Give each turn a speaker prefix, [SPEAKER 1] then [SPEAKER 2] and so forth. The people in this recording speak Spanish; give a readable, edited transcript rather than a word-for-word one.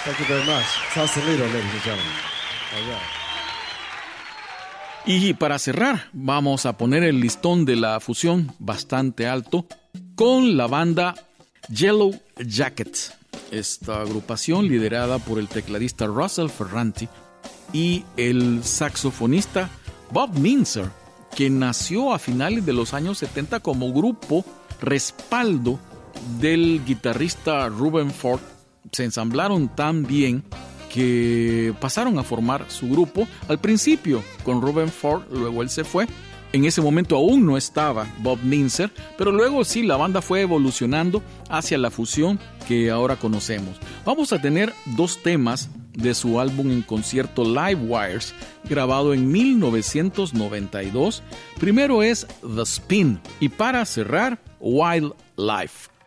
[SPEAKER 1] Thank you very much. Sausalito, ladies and gentlemen. All right.
[SPEAKER 2] Y para cerrar, vamos a poner el listón de la fusión bastante alto con la banda Yellow Jackets. Esta agrupación liderada por el tecladista Russell Ferranti y el saxofonista Bob Mintzer, que nació a finales de los años 70 como grupo respaldo del guitarrista Ruben Ford. Se ensamblaron tan bien que pasaron a formar su grupo, al principio con Ruben Ford, luego él se fue. En ese momento aún no estaba Bob Mintzer, pero luego sí, la banda fue evolucionando hacia la fusión que ahora conocemos. Vamos a tener dos temas de su álbum en concierto Live Wires, grabado en 1992. Primero es The Spin y para cerrar, Wildlife.